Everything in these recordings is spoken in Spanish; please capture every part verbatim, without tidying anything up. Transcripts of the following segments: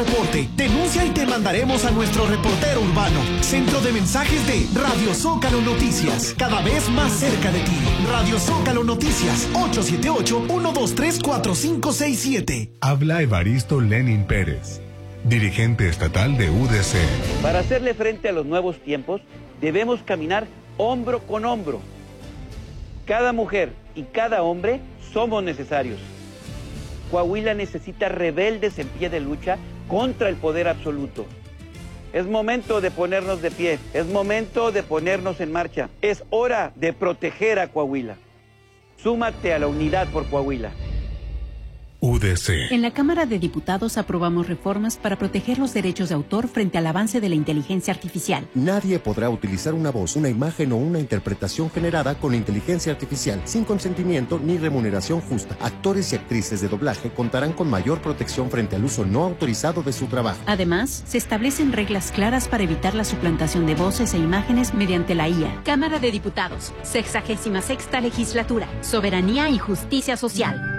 reporte. Denuncia y te mandaremos a nuestro reportero urbano. Centro de mensajes de Radio Zócalo Noticias. Cada vez más cerca de ti. Radio Zócalo Noticias. ocho siete ocho, uno dos tres, cuatro cinco seis siete. Habla Evaristo Lenin Pérez, dirigente estatal de U D C. Para hacerle frente a los nuevos tiempos, debemos caminar hombro con hombro. Cada mujer y cada hombre somos necesarios. Coahuila necesita rebeldes en pie de lucha contra el poder absoluto. Es momento de ponernos de pie, es momento de ponernos en marcha. Es hora de proteger a Coahuila. Súmate a la unidad por Coahuila. U D C. En la Cámara de Diputados aprobamos reformas para proteger los derechos de autor frente al avance de la inteligencia artificial. Nadie podrá utilizar una voz, una imagen o una interpretación generada con inteligencia artificial sin consentimiento ni remuneración justa. Actores y actrices de doblaje contarán con mayor protección frente al uso no autorizado de su trabajo. Además, se establecen reglas claras para evitar la suplantación de voces e imágenes mediante la I A. Cámara de Diputados, sexagésima sexta legislatura, soberanía y justicia social.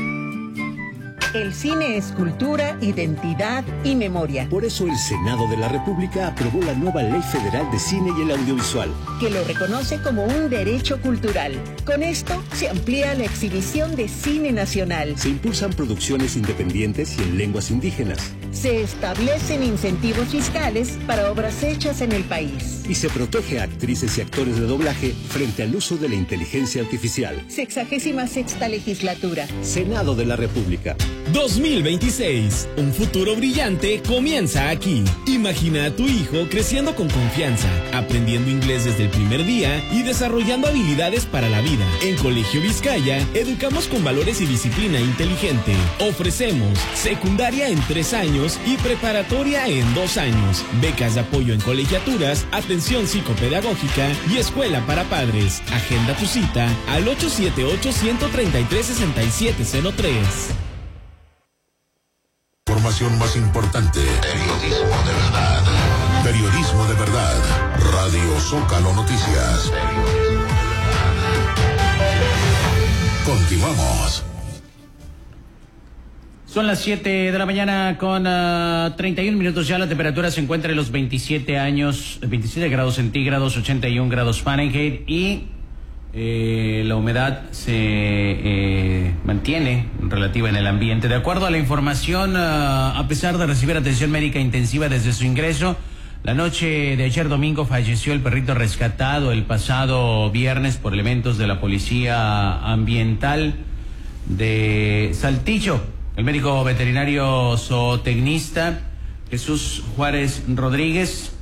El cine es cultura, identidad y memoria. Por eso el Senado de la República aprobó la nueva Ley Federal de Cine y el Audiovisual, que lo reconoce como un derecho cultural. Con esto se amplía la exhibición de cine nacional. Se impulsan producciones independientes y en lenguas indígenas. Se establecen incentivos fiscales para obras hechas en el país. Y se protege a actrices y actores de doblaje frente al uso de la inteligencia artificial. Sexagésima sexta legislatura. Senado de la República. dos mil veintiséis. Un futuro brillante comienza aquí. Imagina a tu hijo creciendo con confianza, aprendiendo inglés desde el primer día y desarrollando habilidades para la vida. En Colegio Vizcaya, educamos con valores y disciplina inteligente. Ofrecemos secundaria en tres años y preparatoria en dos años. Becas de apoyo en colegiaturas, atención psicopedagógica y escuela para padres. Agenda tu cita al ocho siete ocho, uno tres tres, seis siete cero tres. Información más importante. Periodismo de verdad. Periodismo de verdad. Radio Zócalo Noticias. Continuamos. Son las siete de la mañana con uh, treinta y un minutos ya. La temperatura se encuentra en los veintisiete años, veintisiete grados centígrados, ochenta y un grados Fahrenheit y eh, la humedad se eh, mantiene relativa en el ambiente. De acuerdo a la información, uh, a pesar de recibir atención médica intensiva desde su ingreso, la noche de ayer domingo falleció el perrito rescatado el pasado viernes por elementos de la Policía Ambiental de Saltillo. El médico veterinario zootecnista Jesús Juárez Rodríguez,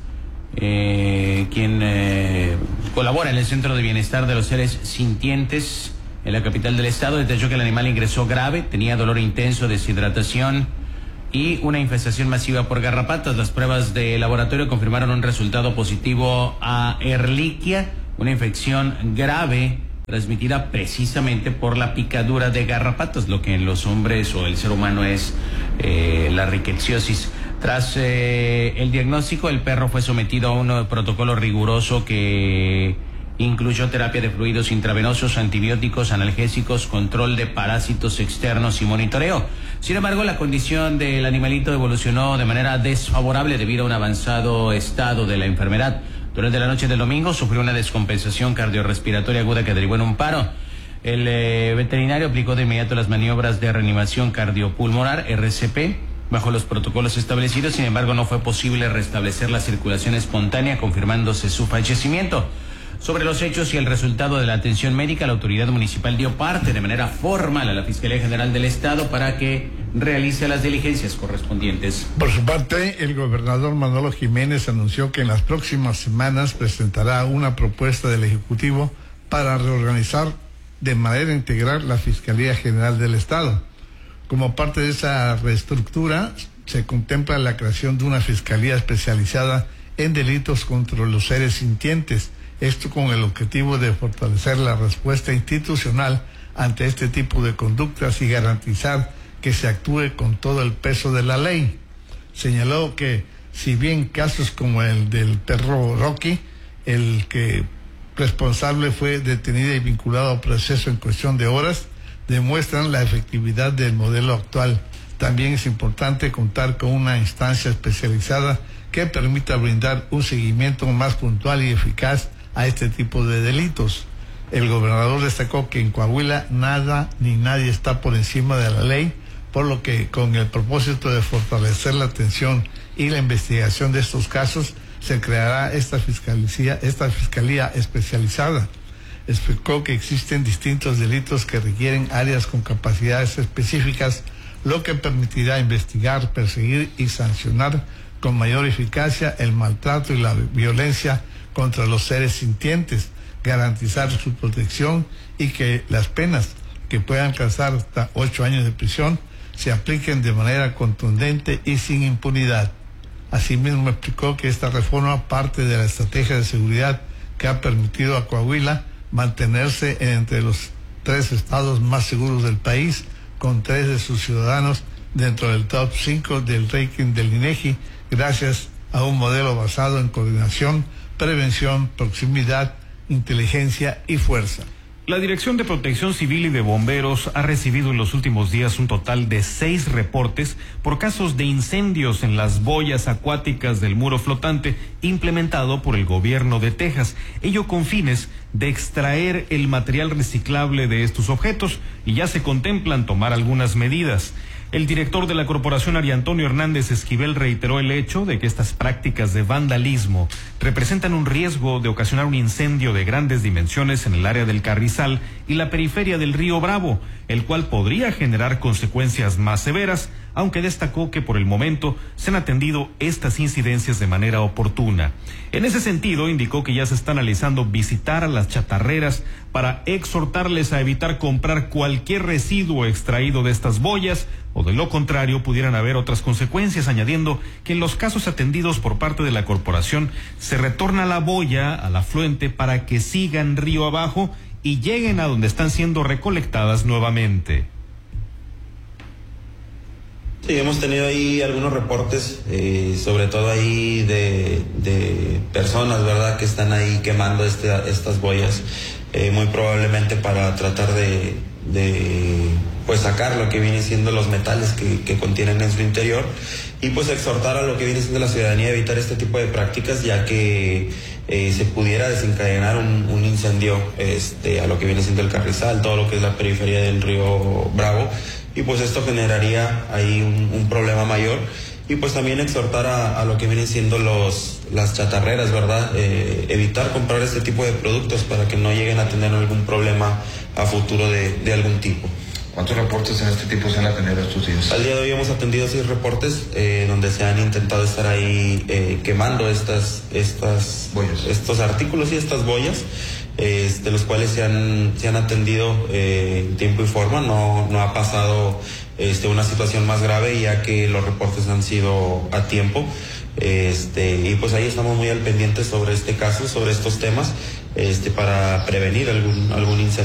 eh, quien eh, colabora en el Centro de Bienestar de los Seres Sintientes en la capital del estado, detalló que el animal ingresó grave, tenía dolor intenso, deshidratación y una infestación masiva por garrapatas. Las pruebas de laboratorio confirmaron un resultado positivo a Ehrlichia, una infección grave transmitida precisamente por la picadura de garrapatas, lo que en los hombres o el ser humano es eh, la rickettsiosis. Tras eh, el diagnóstico, el perro fue sometido a un protocolo riguroso que incluyó terapia de fluidos intravenosos, antibióticos, analgésicos, control de parásitos externos y monitoreo. Sin embargo, la condición del animalito evolucionó de manera desfavorable debido a un avanzado estado de la enfermedad. Durante la noche del domingo sufrió una descompensación cardiorrespiratoria aguda que derivó en un paro. El eh, veterinario aplicó de inmediato las maniobras de reanimación cardiopulmonar, R C P, bajo los protocolos establecidos. Sin embargo, no fue posible restablecer la circulación espontánea, confirmándose su fallecimiento. Sobre los hechos y el resultado de la atención médica, la autoridad municipal dio parte de manera formal a la Fiscalía General del Estado para que realice las diligencias correspondientes. Por su parte, el gobernador Manolo Jiménez anunció que en las próximas semanas presentará una propuesta del Ejecutivo para reorganizar de manera integral la Fiscalía General del Estado. Como parte de esa reestructura, se contempla la creación de una fiscalía especializada en delitos contra los seres sintientes. Esto con el objetivo de fortalecer la respuesta institucional ante este tipo de conductas y garantizar que se actúe con todo el peso de la ley. Señaló que si bien casos como el del perro Rocky, el que responsable fue detenido y vinculado a proceso en cuestión de horas, demuestran la efectividad del modelo actual También es importante contar con una instancia especializada que permita brindar un seguimiento más puntual y eficaz a este tipo de delitos. El gobernador destacó que en Coahuila nada ni nadie está por encima de la ley, por lo que con el propósito de fortalecer la atención y la investigación de estos casos, se creará esta fiscalía, esta fiscalía especializada. Explicó que existen distintos delitos que requieren áreas con capacidades específicas, lo que permitirá investigar, perseguir y sancionar con mayor eficacia el maltrato y la violencia contra los seres sintientes, garantizar su protección y que las penas, que puedan alcanzar hasta ocho años de prisión, se apliquen de manera contundente y sin impunidad. Asimismo explicó que esta reforma parte de la estrategia de seguridad que ha permitido a Coahuila mantenerse entre los tres estados más seguros del país, con tres de sus ciudadanos dentro del top cinco del ranking del INEGI, gracias a un modelo basado en coordinación, prevención, proximidad, inteligencia y fuerza. La Dirección de Protección Civil y de Bomberos ha recibido en los últimos días un total de seis reportes por casos de incendios en las boyas acuáticas del muro flotante implementado por el gobierno de Texas, ello con fines de extraer el material reciclable de estos objetos, y ya se contemplan tomar algunas medidas. El director de la corporación, Ari Antonio Hernández Esquivel, reiteró el hecho de que estas prácticas de vandalismo representan un riesgo de ocasionar un incendio de grandes dimensiones en el área del Carrizal y la periferia del río Bravo, el cual podría generar consecuencias más severas, aunque destacó que por el momento se han atendido estas incidencias de manera oportuna. En ese sentido, indicó que ya se está analizando visitar a las chatarreras para exhortarles a evitar comprar cualquier residuo extraído de estas boyas, o de lo contrario pudieran haber otras consecuencias, añadiendo que en los casos atendidos por parte de la corporación se retorna la boya al afluente para que sigan río abajo y lleguen a donde están siendo recolectadas nuevamente. Sí, hemos tenido ahí algunos reportes, eh, sobre todo ahí de, de personas, ¿verdad?, que están ahí quemando este, estas boyas, eh, muy probablemente para tratar de, de pues sacar lo que viene siendo los metales que, que contienen en su interior, y pues exhortar a lo que viene siendo la ciudadanía a evitar este tipo de prácticas, ya que eh, se pudiera desencadenar un, un incendio este, a lo que viene siendo el Carrizal, todo lo que es la periferia del río Bravo, y pues esto generaría ahí un, un problema mayor. Y pues también exhortar a, a lo que vienen siendo los las chatarreras, ¿verdad? Eh, evitar comprar este tipo de productos para que no lleguen a tener algún problema a futuro de, de algún tipo. ¿Cuántos reportes en este tipo se han atendido estos días? Al día de hoy hemos atendido seis reportes eh, donde se han intentado estar ahí eh, quemando estas, estas boyas, estos artículos y estas boyas, eh, de los cuales se han, se han atendido eh, en tiempo y forma. No, no ha pasado este, una situación más grave, ya que los reportes han sido a tiempo. Este, y pues ahí estamos muy al pendiente sobre este caso, sobre estos temas, este, para prevenir algún, algún incendio.